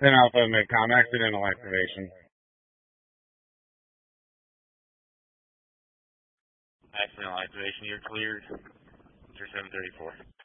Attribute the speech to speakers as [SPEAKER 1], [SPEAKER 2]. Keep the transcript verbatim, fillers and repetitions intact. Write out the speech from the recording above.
[SPEAKER 1] Then Alpha Midcom, accidental activation.
[SPEAKER 2] Accidental activation, you're cleared. You're seven thirty-four.